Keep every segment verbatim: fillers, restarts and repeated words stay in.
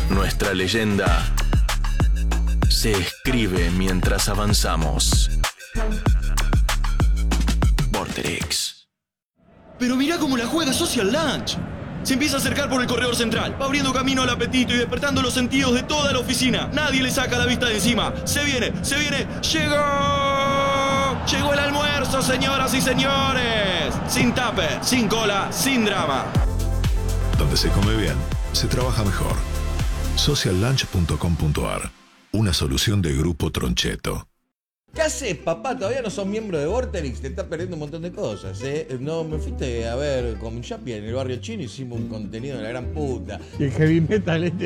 Nuestra leyenda se escribe mientras avanzamos. Vorterix. Pero mirá cómo la juega Social Lunch. Se empieza a acercar por el corredor central, va abriendo camino al apetito y despertando los sentidos de toda la oficina. Nadie le saca la vista de encima. Se viene, se viene, ¡llegó! Llegó el almuerzo, señoras y señores. Sin tupper, sin cola, sin drama. Donde se come bien, se trabaja mejor. social lunch punto com punto a r. Una solución de Grupo Troncheto. ¿Qué haces, papá? Todavía no sos miembro de Vorterix, te estás perdiendo un montón de cosas, ¿eh? No, me fuiste a ver con Yapi en el barrio chino, hicimos un contenido de la gran puta. Y el heavy metal este.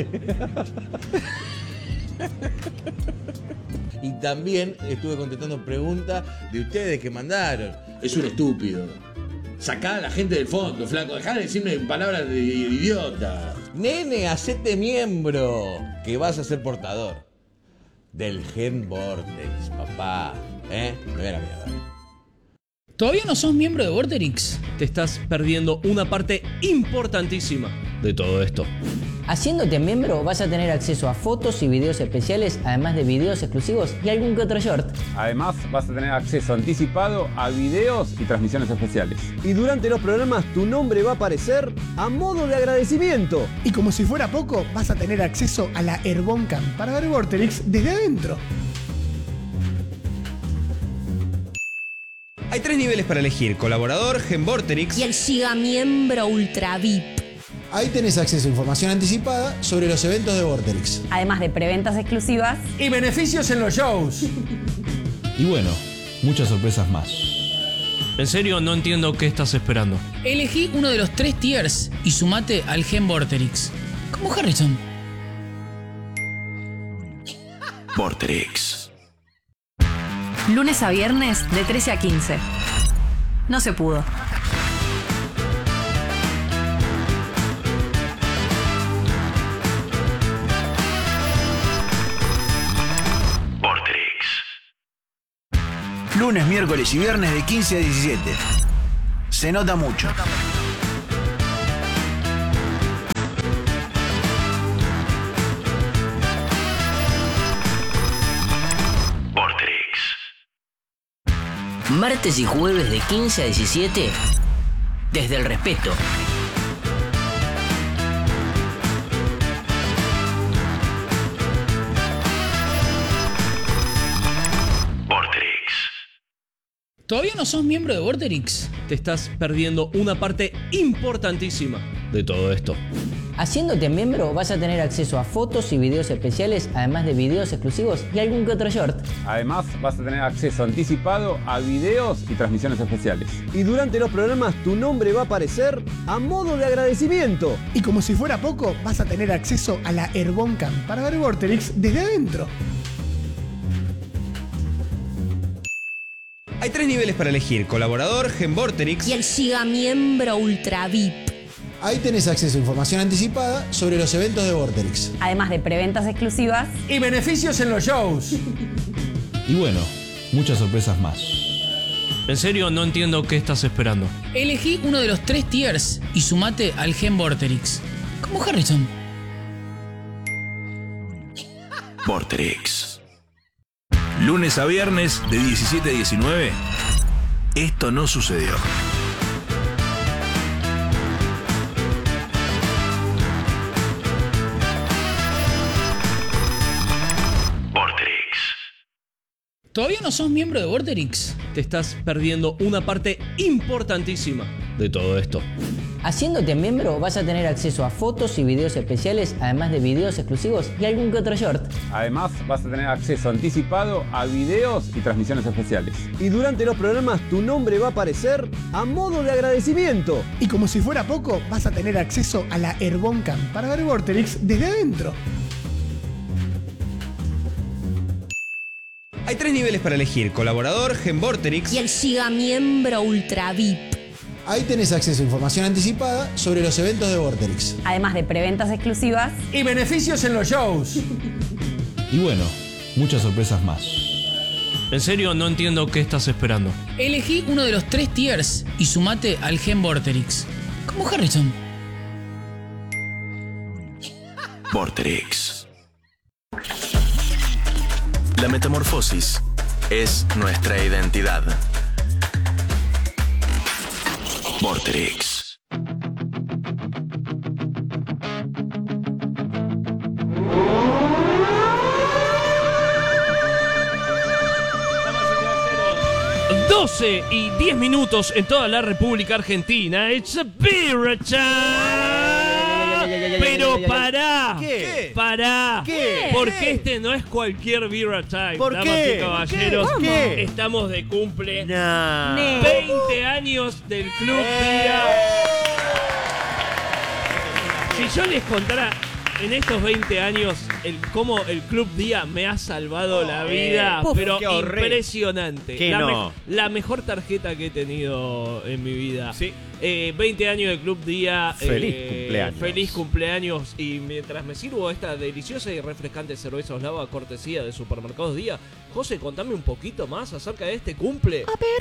Y también estuve contestando preguntas de ustedes que mandaron. Es un estúpido. Sacá a la gente del fondo, flaco. Dejá de decirme palabras de idiota. Nene, hacete miembro, que vas a ser portador del Gen Vortex, papá. ¿Eh? Me voy a la mierda. ¿Todavía no sos miembro de Vorterix? Te estás perdiendo una parte importantísima de todo esto. Haciéndote miembro vas a tener acceso a fotos y videos especiales, además de videos exclusivos y algún que otro short. Además vas a tener acceso anticipado a videos y transmisiones especiales. Y durante los programas tu nombre va a aparecer a modo de agradecimiento. Y como si fuera poco, vas a tener acceso a la Airboncam para ver Vorterix desde adentro. Hay tres niveles para elegir: colaborador, Gen Vorterix y el Giga Miembro Ultra V I P. Ahí tenés acceso a información anticipada sobre los eventos de Vorterix. Además de preventas exclusivas y beneficios en los shows. Y bueno, muchas sorpresas más. En serio, no entiendo qué estás esperando. Elegí uno de los tres tiers y sumate al Gen Vorterix. Como Harrison. Vorterix. Lunes a viernes de trece a quince. No se pudo. Lunes, miércoles y viernes de quince a diecisiete. Se nota mucho. Vorterix. Martes y jueves de quince a diecisiete. Desde el respeto. ¿Todavía no sos miembro de Vorterix? Te estás perdiendo una parte importantísima de todo esto. Haciéndote miembro vas a tener acceso a fotos y videos especiales, además de videos exclusivos y algún que otro short. Además vas a tener acceso anticipado a videos y transmisiones especiales. Y durante los programas tu nombre va a aparecer a modo de agradecimiento. Y como si fuera poco, vas a tener acceso a la Airboncam para ver Vorterix desde adentro. Hay tres niveles para elegir: colaborador, Gen Vorterix y el Giga Miembro Ultra V I P. Ahí tenés acceso a información anticipada sobre los eventos de Vorterix. Además de preventas exclusivas y beneficios en los shows. Y bueno, muchas sorpresas más. En serio, no entiendo qué estás esperando. Elegí uno de los tres tiers y sumate al Gen Vorterix. Como Harrison. Vorterix. Lunes a viernes de diecisiete a diecinueve. Esto no sucedió. ¿Todavía no sos miembro de Vorterix? Te estás perdiendo una parte importantísima de todo esto. Haciéndote miembro vas a tener acceso a fotos y videos especiales, además de videos exclusivos y algún que otro short. Además vas a tener acceso anticipado a videos y transmisiones especiales. Y durante los programas tu nombre va a aparecer a modo de agradecimiento. Y como si fuera poco, vas a tener acceso a la Airboncam para ver Vorterix desde adentro. Hay tres niveles para elegir: colaborador, Gen Vorterix y el Giga Miembro Ultra V I P. Ahí tenés acceso a información anticipada sobre los eventos de Vorterix. Además de preventas exclusivas y beneficios en los shows. Y bueno, muchas sorpresas más. En serio, no entiendo qué estás esperando. Elegí uno de los tres tiers y sumate al Gen Vorterix. Como Harrison. Vorterix. La metamorfosis es nuestra identidad. Vorterix. doce y diez minutos en toda la República Argentina. It's a beer time. Pero pará. ¿Qué? Pará. ¿Qué? Porque este no es cualquier beer time. ¿Por damas qué? y caballeros. ¿Por qué? Estamos de cumple. Nah. veinte años del Club Día. Si yo les contara en estos veinte años el cómo el Club Día me ha salvado la vida, Puf, pero qué horror. impresionante. ¿Qué la, no? me- la mejor tarjeta que he tenido en mi vida. Sí. Eh, veinte años de Club Día. Feliz eh, cumpleaños. Feliz cumpleaños. Y mientras me sirvo esta deliciosa y refrescante cerveza Oslava cortesía de Supermercados Día, José, contame un poquito más acerca de este cumple.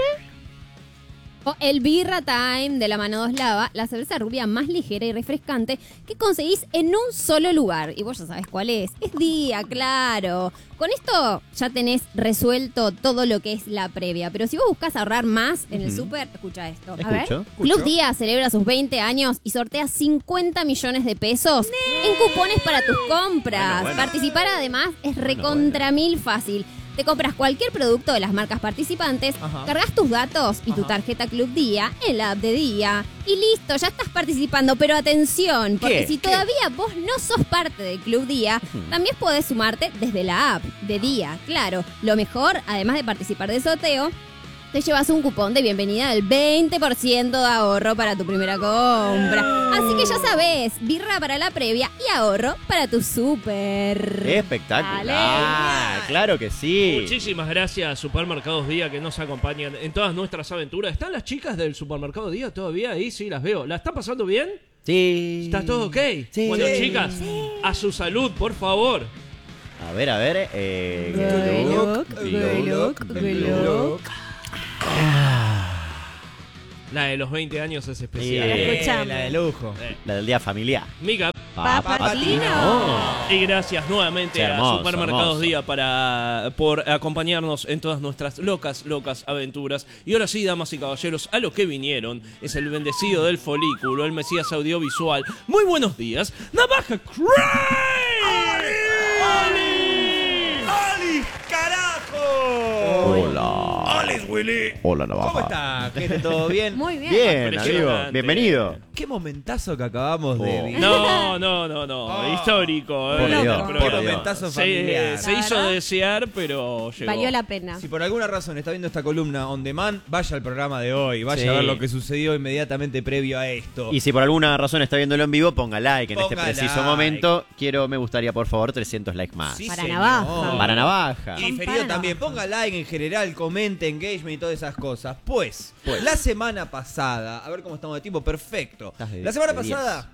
O el Birra Time de la mano de Oslava, la cerveza rubia más ligera y refrescante que conseguís en un solo lugar. Y vos ya sabés cuál es. Es Día, claro. Con esto ya tenés resuelto todo lo que es la previa. Pero si vos buscás ahorrar más en el Ujú. súper, escucha esto. A Escucho, ver. escucho. Club Día celebra sus veinte años y sortea cincuenta millones de pesos en cupones para tus compras. Bueno, bueno. Participar además es recontra mil fácil. Te compras cualquier producto de las marcas participantes, Ajá. cargas tus datos y tu tarjeta Club Día en la app de Día y listo, ya estás participando. Pero atención, porque ¿Qué? si ¿Qué? todavía vos no sos parte del Club Día, también podés sumarte desde la app de Día. Claro, lo mejor, además de participar del sorteo, te llevas un cupón de bienvenida del veinte por ciento de ahorro para tu primera compra. Así que ya sabés, birra para la previa y ahorro para tu súper. Espectacular. Dale. Claro que sí. Muchísimas gracias, Supermercados Día, que nos acompañan en todas nuestras aventuras. ¿Están las chicas del Supermercado Día todavía ahí? Sí, las veo. ¿La están pasando bien? Sí. ¿Está todo ok? Sí. Bueno, Sí. chicas, a su salud, por favor. A ver, a ver. Eh, Gluck, gluck, gluck. La de los veinte años es Sí, especial. Escuchame. la de lujo. Eh. La del día familiar. Mica. Papatino. Y gracias nuevamente Qué hermoso, a Supermercados hermoso. Día para, por acompañarnos en todas nuestras locas, locas aventuras. Y ahora sí, damas y caballeros, a lo que vinieron es el bendecido del folículo, el Mesías audiovisual. Muy buenos días, Navaja Cray. ¡Ali, carajo! Hola. ¡Alex Willy! Hola, Navaja. ¿Cómo está, gente? ¿Todo bien? Muy bien. Bien, amigo. Impresionante. Bienvenido. Qué momentazo que acabamos de vivir. No, no, no, no. Histórico. Por eh, Dios, este por programa. Dios. Momentazo Se, familiar. se hizo desear, pero llegó. Valió la pena. Si por alguna razón está viendo esta columna on demand, vaya al programa de hoy, vaya Sí. a ver lo que sucedió inmediatamente previo a esto. Y si por alguna razón está viéndolo en vivo, ponga like en Ponga este preciso like. momento. Quiero, me gustaría, por favor, trescientos likes más. Sí, Para señor. Navaja. Para Navaja. Y Para diferido Navaja. también, ponga like en general, comente, engagement y todas esas cosas. Pues, Pues. la semana pasada, a ver cómo estamos de tiempo, perfecto. Estás de- La semana de diez. pasada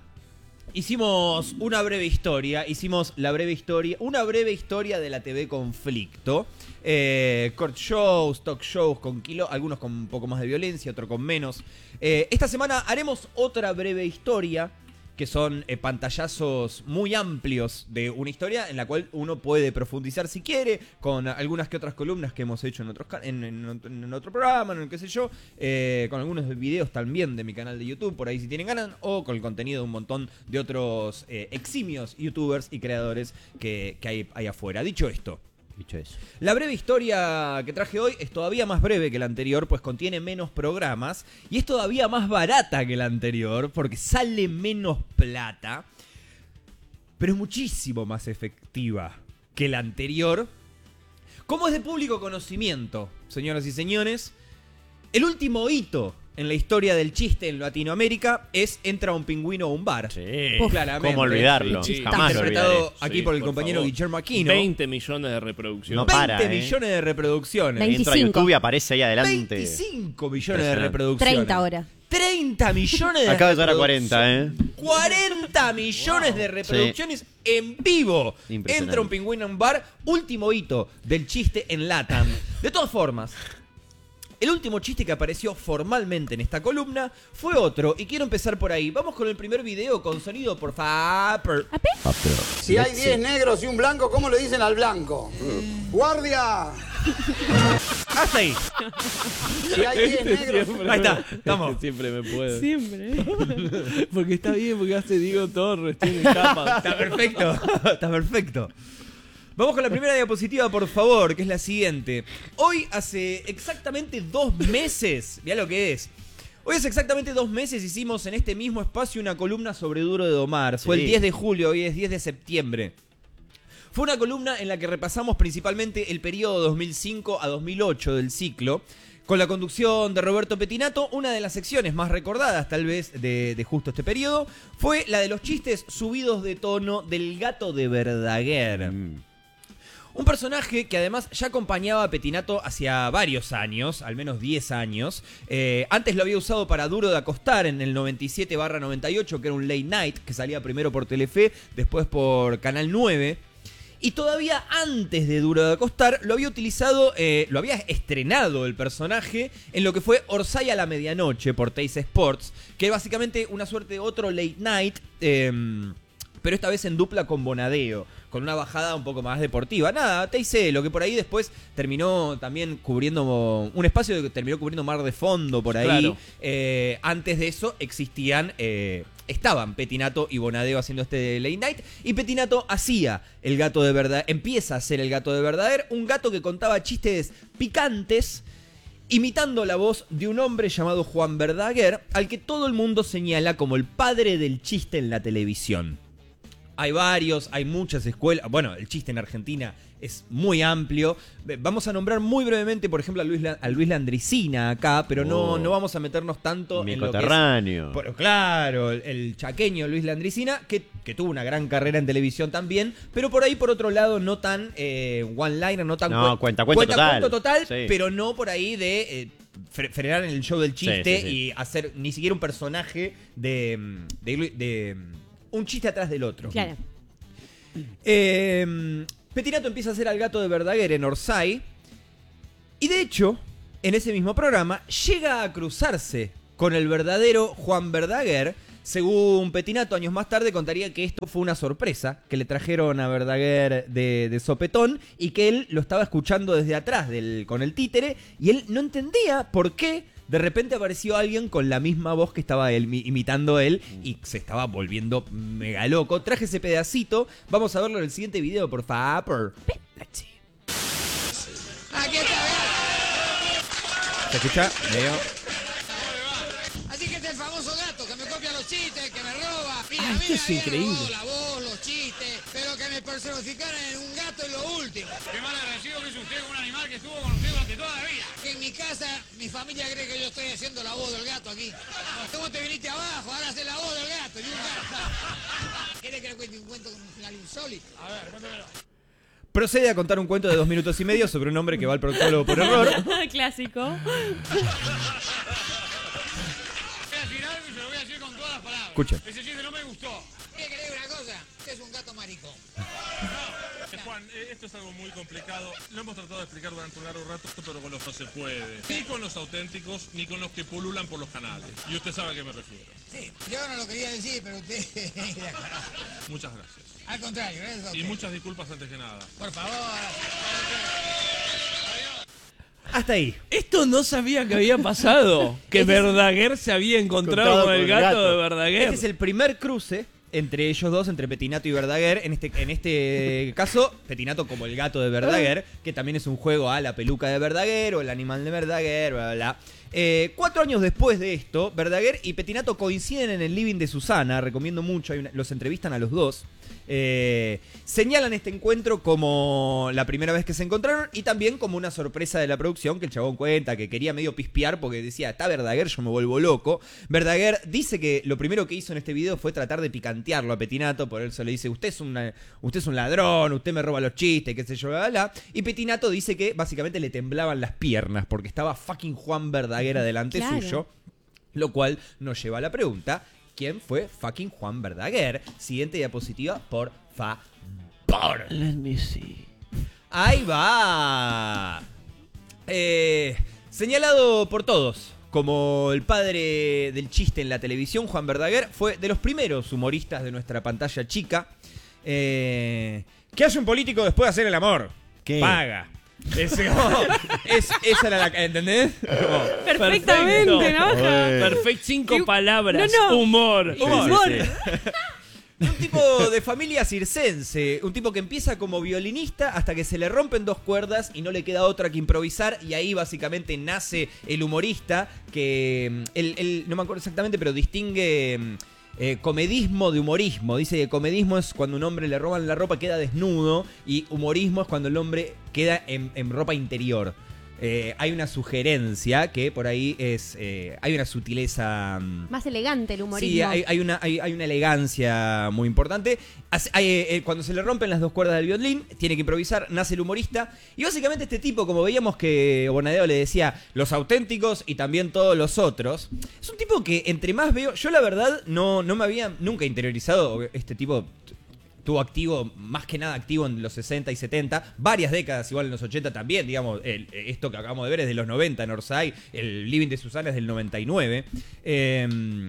hicimos una breve historia, hicimos la breve historia, una breve historia de la T V Conflicto. Eh, court shows, talk shows con kilo, algunos con un poco más de violencia, otros con menos. Eh, esta semana haremos otra breve historia, que son eh, pantallazos muy amplios de una historia en la cual uno puede profundizar si quiere, con algunas que otras columnas que hemos hecho en, otros ca- en, en otro- en otro programa, en el qué sé yo, eh, con algunos videos también de mi canal de YouTube, por ahí si tienen ganas, o con el contenido de un montón de otros eh, eximios youtubers y creadores que, que hay ahí afuera. Dicho esto, Dicho eso. la breve historia que traje hoy es todavía más breve que la anterior, pues contiene menos programas y es todavía más barata que la anterior porque sale menos plata, pero es muchísimo más efectiva que la anterior. Como es de público conocimiento, señoras y señores, el último hito en la historia del chiste en Latinoamérica es Entra un pingüino a un bar. Sí. Claramente. ¿Cómo olvidarlo? Sí, Jamás lo interpretado olvidaré. aquí Sí, por el por compañero favor. Guillermo Aquino. veinte millones de reproducciones. No para, veinte ¿eh? millones de reproducciones. Entro a YouTube y aparece ahí adelante. veinticinco millones de Impresionante. reproducciones. treinta ahora. treinta millones de Acaba de llegar a reproducciones. cuarenta, ¿eh? cuarenta millones de reproducciones en vivo. Impresionante. Entra un pingüino en un bar. Último hito del chiste en LATAM. De todas formas, El último chiste que apareció formalmente en esta columna fue otro, y quiero empezar por ahí. Vamos con el primer video con sonido, por favor. Si hay diez negros y un blanco, ¿cómo le dicen al blanco? ¡Guardia! Hasta ahí. Si hay diez negros... Siempre Ahí está, me- estamos. Siempre me puede. Siempre. Porque está bien, porque hace Diego Torres, tiene capa. Está perfecto, está perfecto. Vamos con la primera diapositiva, por favor, que es la siguiente. Hoy hace exactamente dos meses, mirá lo que es. Hoy hace exactamente dos meses hicimos en este mismo espacio una columna sobre Duro de Domar. Fue Sí. el diez de julio, hoy es diez de septiembre. Fue una columna en la que repasamos principalmente el periodo dos mil cinco a dos mil ocho del ciclo, con la conducción de Roberto Pettinato. Una de las secciones más recordadas, tal vez, de, de justo este periodo, fue la de los chistes subidos de tono del gato de Verdaguer. Un personaje que además ya acompañaba a Pettinato hacía varios años, al menos diez años. Eh, antes lo había usado para Duro de Acostar en el noventa y siete barra noventa y ocho, que era un late night, que salía primero por Telefe, después por Canal nueve. Y todavía antes de Duro de Acostar lo había utilizado, eh, lo había estrenado el personaje en lo que fue Orsay a la medianoche por Teis Sports, que es básicamente una suerte de otro late night, eh, pero esta vez en dupla con Bonadeo, con una bajada un poco más deportiva. Nada, T C, lo que por ahí después terminó también cubriendo un espacio que terminó cubriendo Mar de Fondo por ahí. Claro. Eh, antes de eso existían, eh, estaban Pettinato y Bonadeo haciendo este late night, y Pettinato hacía el gato de verdad, empieza a hacer el gato de Verdaguer, un gato que contaba chistes picantes, imitando la voz de un hombre llamado Juan Verdaguer, al que todo el mundo señala como el padre del chiste en la televisión. Hay varios, hay muchas escuelas. Bueno, el chiste en Argentina es muy amplio. Vamos a nombrar muy brevemente, por ejemplo, a Luis, La- a Luis Landricina acá, pero no, Oh. no vamos a meternos tanto Mi en lo que es... coterráneo. Por- claro, el, el chaqueño Luis Landricina, que, que tuvo una gran carrera en televisión también, pero por ahí, por otro lado, no tan eh, one-liner, no tan... No, cuen- cuenta- cuento total. cuento total, Sí. pero no por ahí de... eh, fre- frenar en el show del chiste Sí, sí, sí. y hacer ni siquiera un personaje de, de, de- de- un chiste atrás del otro. Claro. Eh, Pettinato empieza a hacer al gato de Verdaguer en Orsay. Y de hecho, en ese mismo programa, llega a cruzarse con el verdadero Juan Verdaguer. Según Pettinato, años más tarde contaría que esto fue una sorpresa, que le trajeron a Verdaguer de, de sopetón y que él lo estaba escuchando desde atrás del, con el títere, y él no entendía por qué de repente apareció alguien con la misma voz que estaba él mi- imitando él, y se estaba volviendo mega loco. Traje ese pedacito, vamos a verlo en el siguiente video, por favor. Let's see. Aquí está, ¿Se escucha? Medio. Así que este es el famoso gato que me copia los chistes, que me roba. Mira, Ah, esto mira, es me increíble. robó la voz, los chistes, pero que me personificaran en un gato es lo último. Qué mal agradecido que es usted con un animal que estuvo con usted durante toda la vida. Que en mi casa, mi familia cree que yo estoy haciendo la voz del gato aquí. ¿Cómo te viniste abajo? Ahora haces la voz del gato. Y un gato. ¿Quieres que le cuente un cuento con un final insólito? A ver, cuéntamelo. Procede a contar un cuento de dos minutos y medio sobre un hombre que va al proctólogo por error. Clásico. Voy a decir algo y se lo voy a decir con todas las palabras. Escucha. Ese chiste no me gustó. ¿Qué crees una cosa? Usted es un gato maricón. Juan, eh, esto es algo muy complicado. Lo hemos tratado de explicar durante un largo rato, pero con los no se puede. Ni con los auténticos, ni con los que pululan por los canales. Y usted sabe a qué me refiero. Sí, yo no lo quería decir, pero usted... Muchas gracias. Al contrario, gracias a usted. Y muchas disculpas antes que nada. Por favor. Hasta ahí. Esto no sabía que había pasado. Que Este es- Verdaguer se había encontrado con el gato, de Verdaguer. Este es el primer cruce entre ellos dos, entre Pettinato y Verdaguer. En este, en este caso, Pettinato como el gato de Verdaguer, que también es un juego a la peluca de Verdaguer o el animal de Verdaguer, bla, bla, bla. Eh, cuatro años después de esto, Verdaguer y Pettinato coinciden en el living de Susana. Recomiendo mucho, hay una- los entrevistan a los dos. Eh, señalan este encuentro como la primera vez que se encontraron y también como una sorpresa de la producción, que el chabón cuenta que quería medio pispear porque decía, está Verdaguer, yo me vuelvo loco. Verdaguer dice que lo primero que hizo en este video fue tratar de picantearlo a Pettinato, por eso le dice, usted es, una, usted es un ladrón, usted me roba los chistes, qué sé yo, bla, bla. Y Pettinato dice que básicamente le temblaban las piernas porque estaba fucking Juan Verdaguer adelante Claro. suyo, lo cual nos lleva a la pregunta, ¿quién fue fucking Juan Verdaguer? Siguiente diapositiva, por favor. Let me see. Ahí va. Eh, Señalado por todos como el padre del chiste en la televisión, Juan Verdaguer fue de los primeros humoristas de nuestra pantalla chica. Eh, ¿Qué hace un político después de hacer el amor? ¿Qué? Paga. Es, como, es, esa era la... ¿Entendés? Como, Perfectamente, ¿no? Perfecto, cinco Y- palabras. No, no. Humor. Humor. Humor. Un tipo de familia circense, un tipo que empieza como violinista hasta que se le rompen dos cuerdas y no le queda otra que improvisar, y ahí básicamente nace el humorista que mm, él, él, no me acuerdo exactamente, pero distingue mm, eh, comedismo de humorismo. Dice que comedismo es cuando un hombre le roban la ropa, queda desnudo, y humorismo es cuando el hombre queda en, en ropa interior. Eh, hay una sugerencia que por ahí es... Eh, hay una sutileza... mm, Más elegante el humorismo. Sí, hay, hay una, hay, hay una elegancia muy importante. Hace- hay, eh, cuando se le rompen las dos cuerdas del violín, tiene que improvisar, nace el humorista. Y básicamente este tipo, como veíamos que Bonadeo le decía, los auténticos y también todos los otros, es un tipo que entre más veo, yo la verdad no, no me había nunca interiorizado. Este tipo t- estuvo activo, más que nada activo en los sesenta y setenta, varias décadas, igual en los ochenta también, digamos, el- esto que acabamos de ver es de los noventa en Orsay, el Living de Susana es del noventa y nueve. Eh,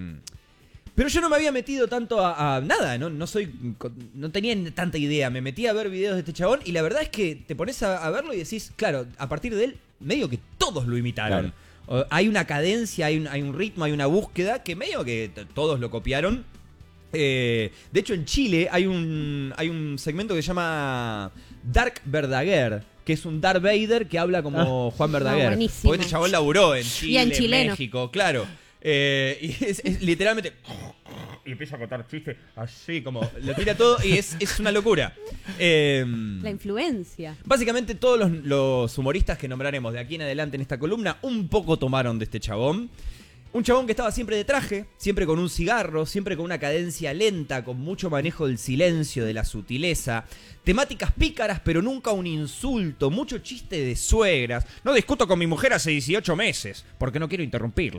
pero yo no me había metido tanto a, a nada, ¿no? No soy. No tenía tanta idea. Me metí a ver videos de este chabón y la verdad es que te pones a, a verlo y decís, claro, a partir de él, medio que todos lo imitaron. O- Hay una cadencia, hay un, hay un ritmo, hay una búsqueda que medio que t- todos lo copiaron. Eh, de hecho, en Chile hay un, hay un segmento que se llama Dark Verdaguer, que es un Darth Vader que habla como Juan Verdaguer. No, buenísimo. Porque este chabón laburó en Chile, Y en chileno. México, claro. Eh, y es, es literalmente... Y empieza a contar chistes así, como lo tira todo y es, es una locura. Eh, La influencia. Básicamente todos los, los humoristas que nombraremos de aquí en adelante en esta columna un poco tomaron de este chabón. Un chabón que estaba siempre de traje, siempre con un cigarro, siempre con una cadencia lenta, con mucho manejo del silencio, de la sutileza. Temáticas pícaras, pero nunca un insulto. Mucho chiste de suegras. No discuto con mi mujer hace dieciocho meses, porque no quiero interrumpirla.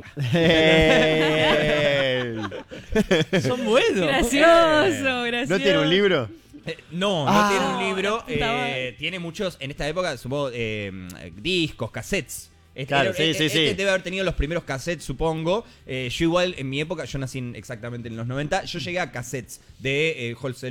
Son buenos. Gracioso, gracioso. ¿No tiene un libro? Eh, no, no Ah, tiene un libro. la puta eh, tiene muchos, en esta época, supongo, eh, discos, cassettes. Este, Claro, era- sí, este- sí, sí. este debe haber tenido los primeros cassettes, supongo. Eh, yo igual, en mi época, yo nací en- exactamente en los noventa, yo llegué a cassettes de eh, Wholesale